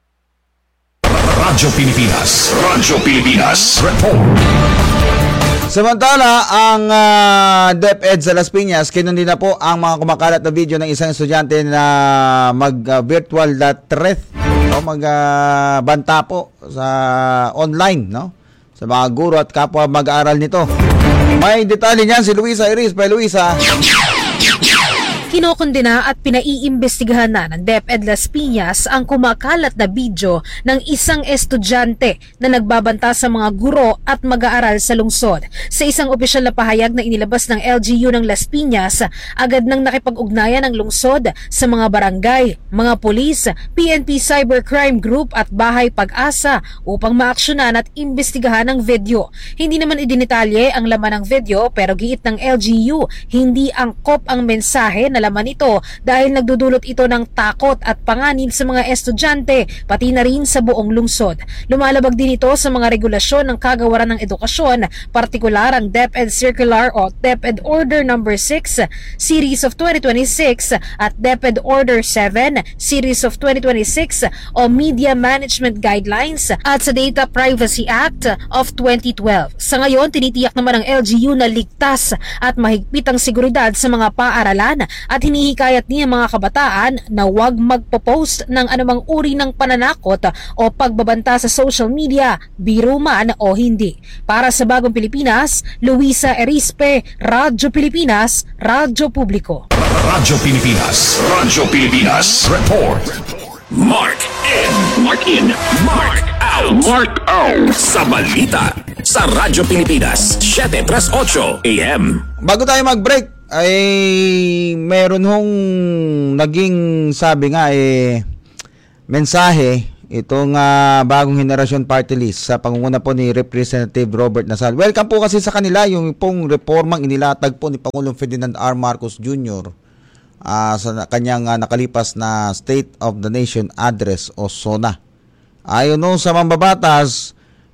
Radyo Pilipinas, Radyo Pilipinas, report. Samantala, ang DepEd sa Las Piñas, kinundi na po ang mga kumakalat na video ng isang estudyante na mag-virtual threat o magbanta po sa online, no? Sa mga guro at kapwa mag-aaral nito. May detalye niyan si Luisa Iris. Pa Luisa. Kinokondena at pinaiimbestigahan na ng DepEd Las Piñas ang kumakalat na video ng isang estudyante na nagbabanta sa mga guro at mag-aaral sa lungsod. Sa isang opisyal na pahayag na inilabas ng LGU ng Las Piñas, agad nang nakipag-ugnayan ng lungsod sa mga barangay, mga pulis, PNP Cybercrime Group at Bahay Pag-asa upang maaksyonan at imbestigahan ang video. Hindi naman idinitalye ang laman ng video pero giit ng LGU, hindi angkop ang mensahe na laman ito dahil nagdudulot ito ng takot at panganib sa mga estudyante pati na rin sa buong lungsod. Lumalabag din ito sa mga regulasyon ng kagawaran ng edukasyon, partikular ang DepEd Circular o DepEd Order No. 6 Series of 2026 at DepEd Order 7 Series of 2026 o Media Management Guidelines at sa Data Privacy Act of 2012. Sa ngayon, tinitiyak naman ng LGU na ligtas at mahigpit ang seguridad sa mga paaralan at hinihikayat niya mga kabataan na huwag magpo-post ng anumang uri ng pananakot o pagbabanta sa social media, biro man o hindi. Para sa Bagong Pilipinas, Luisa Erispe, Radyo Pilipinas, Radyo Publiko. Radyo Pilipinas. Radyo Pilipinas. Report. Mark in. Mark in. Mark out. Mark out. Sa balita. Sa Radyo Pilipinas. 7:38 AM. Bago tayo mag-break, ay meron hong naging sabi nga mensahe itong bagong henerasyon party list sa pangunguna po ni Representative Robert Nasal. Welcome po kasi sa kanila yung pong reformang inilatag po ni Pangulong Ferdinand R. Marcos Jr. Sa kanyang nakalipas na State of the Nation Address o SONA. Ayon sa mambabatas,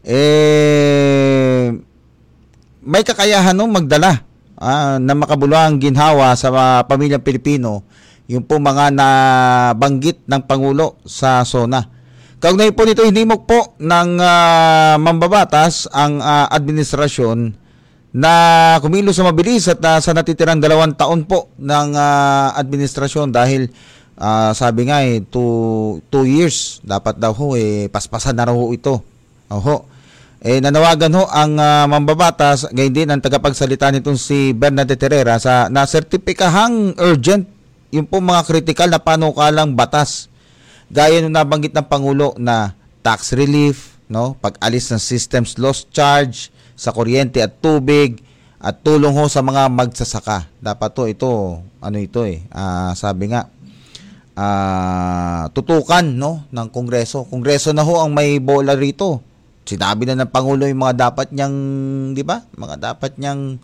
may kakayahan magdala na makabuluhang ginhawa sa pamilyang Pilipino yung po mga nabanggit ng Pangulo sa SONA. Kaugnay po nito, hinimok po ng mambabatas ang administrasyon na kumilos sa mabilis at sa natitirang 2 taon po ng administrasyon dahil sabi nga 2 years dapat daw paspasan na raw ito. Nanawagan ang mambabatas, gayon din ang tagapagsalita nitong si Bernadette Herrera na sertipikahang urgent yung po mga kritikal na panukalang batas. Gaya nung nabanggit ng Pangulo na tax relief, pag-alis ng systems loss charge sa kuryente at tubig at tulong sa mga magsasaka. Dapat sabi nga tutukan ng Kongreso. Kongreso na ang may bola rito. Sinabi na ng Pangulo yung mga dapat niyang, di ba? Mga dapat niyang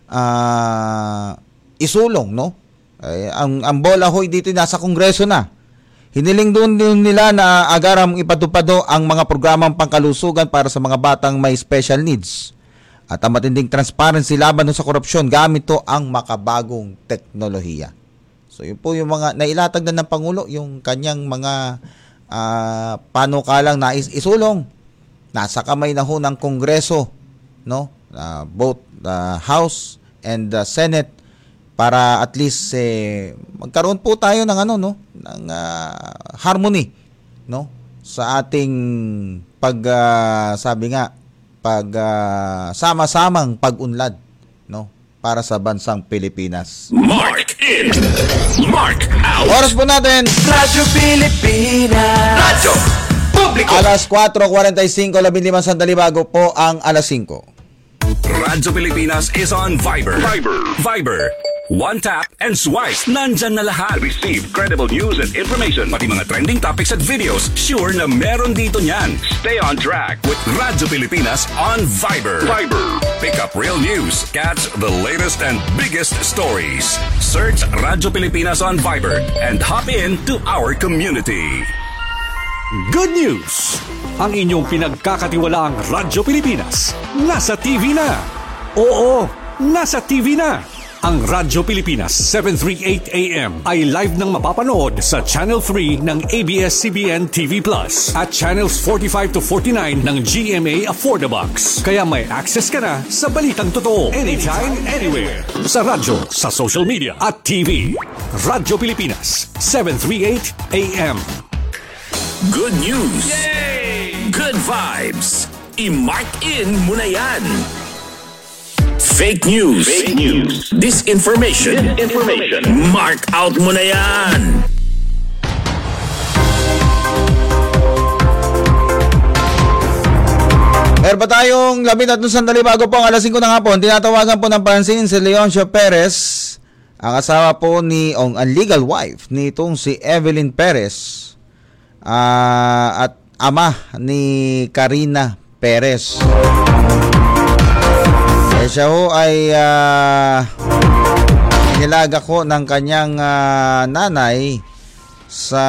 isulong, ang bola dito nasa Kongreso na. Hiniling doon nila na agarang ipatupad ang mga programang pangkalusugan para sa mga batang may special needs. At ang matinding transparency laban sa korupsyon gamit ang makabagong teknolohiya. So yun po yung mga nailatag na ng Pangulo, yung kanyang mga panukalang nais isulong. Nasa kamay na ng Kongreso, both the House and the Senate, para at least magkaroon po tayo ng ng harmony sa ating sama-samang pag-unlad para sa bansang Pilipinas. Mark in. Mark out. Oras po natin. Radyo Pilipinas. Radyo Publiko. Alas 4:45, 15 sandali bago po ang alas 5. Radyo Pilipinas is on Viber. Viber. One tap and swipe. Nandyan na lahat. Receive credible news and information. Pati mga trending topics at videos. Sure na meron dito niyan. Stay on track with Radyo Pilipinas on Viber. Pick up real news. Catch the latest and biggest stories. Search Radyo Pilipinas on Viber and hop in to our community. Good news! Ang inyong pinagkakatiwalaang Radyo Pilipinas nasa TV na. Oo, nasa TV na. Ang Radyo Pilipinas 738 AM ay live nang mapapanood sa Channel 3 ng ABS-CBN TV Plus at Channels 45 to 49 ng GMA Affordabox. Kaya may access ka na sa balitang totoo anytime, anywhere. Sa radyo, sa social media at TV. Radyo Pilipinas 738 AM. Good news! Yay! Good vibes! I-mark in mo na yan! Fake news. Disinformation. Mark out mo na yan. Meron pa tayong 13 sandali bago po ang alas 5 ng hapon. Tinatawagan po ng pansin si Leoncio Perez, ang asawa po ang legal wife nitong si Evelyn Perez, at ama ni Karina Perez. Siya ay nilaga ko ng kanyang nanay sa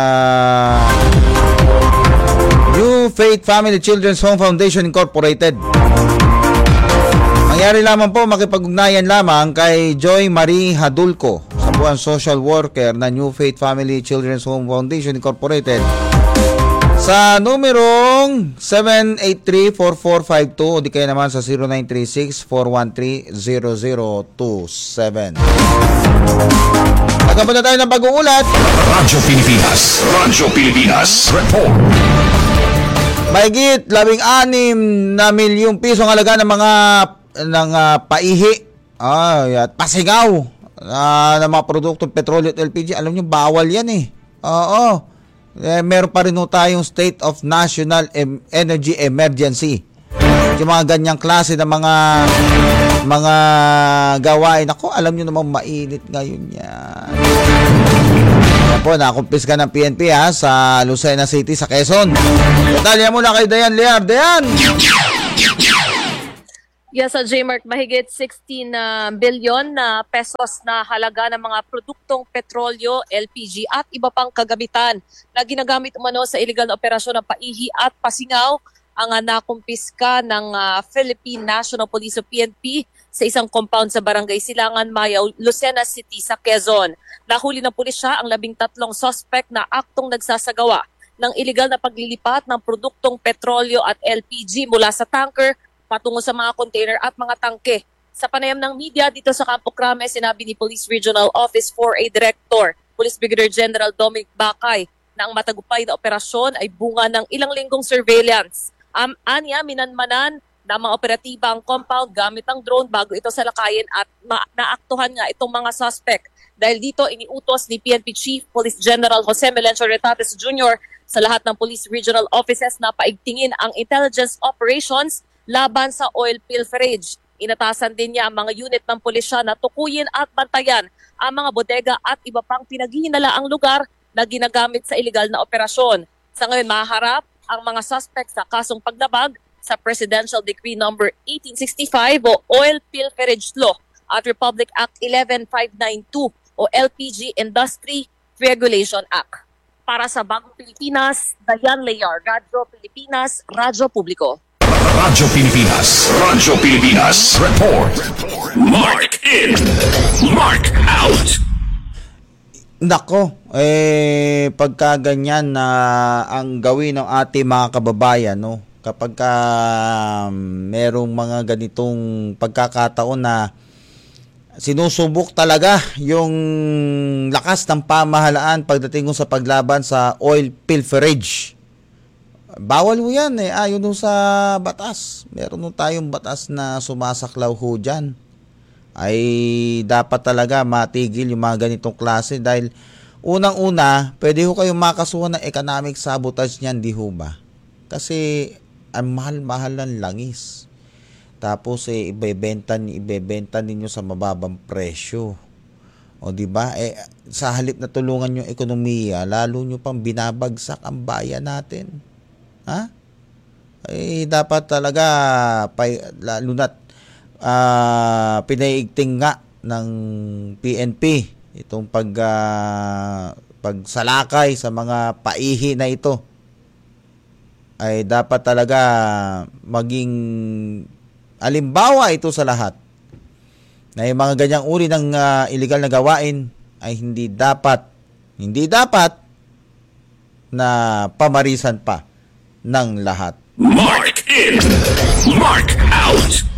New Faith Family Children's Home Foundation Incorporated. Mangyari lamang po makipag-ugnayan lamang kay Joy Marie Hadulco sa buwan social worker na New Faith Family Children's Home Foundation Incorporated Sa numerong 783-4452 o di kaya naman sa 0936-413-0027. Nagkapunta na tayo ng bagong ulat. Radyo Pilipinas. Radyo Pilipinas. Report. Mahigit 16 na milyong piso ang halaga ng mga paihi at pasingaw ng mga produktong petrolyo at LPG. Alam nyo, bawal yan eh. Oo. Meron pa rin tayong State of National Energy Emergency. Yung mga ganyang klase ng mga gawain. Ako, alam nyo naman mainit ngayon yan. Yan po, nakumpiska ng PNP sa Lucena City sa Quezon. Detalya muna kay Dayan Lear. Dayan! Yes, J-Mark, mahigit 16 bilyon na pesos na halaga ng mga produktong petrolyo, LPG at iba pang kagamitan na ginagamit umano sa iligal na operasyon ng paihi at pasingaw ang nakumpiska ng Philippine National Police o PNP sa isang compound sa Barangay Silangan, Mayaw, Lucena City sa Quezon. Nahuli ng pulisya ang 13 suspect na aktong nagsasagawa ng iligal na paglilipat ng produktong petrolyo at LPG mula sa tanker patungo sa mga container at mga tangke. Sa panayam ng media dito sa Campo Crame, sinabi ni Police Regional Office 4A Director, Police Brigadier General Dominic Bacay, na ang matagupay na operasyon ay bunga ng ilang linggong surveillance. Anya, minanmanan na mga operatiba ang compound gamit ang drone bago ito salakayin at naaktuhan nga itong mga suspect. Dahil dito, iniutos ni PNP Chief Police General Jose Melencio Retates Jr. sa lahat ng Police Regional Offices na paigtingin ang intelligence operations laban sa oil pilferage. Inatasan din niya ang mga unit ng pulisya na tukuyin at bantayan ang mga bodega at iba pang pinaghihinalaang lugar na ginagamit sa illegal na operasyon. Sa ngayon, maharap ang mga suspect sa kasong paglabag sa Presidential Decree No. 1865 o Oil Pilferage Law at Republic Act 11592 o LPG Industry Regulation Act. Para sa Bagong Pilipinas, Dayan Lear, Radyo Pilipinas, Radyo Publiko. Radyo Pilipinas. Radyo Pilipinas. Report. Mark in. Mark out. Nako, pagka ganyan na ang gawin ng ating mga kababayan, no? Kapag merong mga ganitong pagkakataon na sinusubok talaga yung lakas ng pamahalaan pagdating sa paglaban sa oil pilferage. Bawal mo yan ayon sa batas. Meron tayong batas na sumasaklaw ho dyan. Ay dapat talaga matigil yung mga ganitong klase dahil unang-una, pwede ho kayong makasuhan ng economic sabotage niyan, di ho ba? Kasi ang mahal-mahal ng langis. Tapos ibebenta ninyo sa mababang presyo. O di ba? Sa halip na tulungan yung ekonomiya, lalo nyo pang binabagsak ang bayan natin. Ha? Dapat talaga lalo na't pinaiigting nga ng PNP itong pagsalakay sa mga paihi na ito. Ay dapat talaga maging alimbawa ito sa lahat na yung mga ganyang uri ng illegal na gawain ay hindi dapat na pamarisan pa ng lahat. Mark in. Mark out.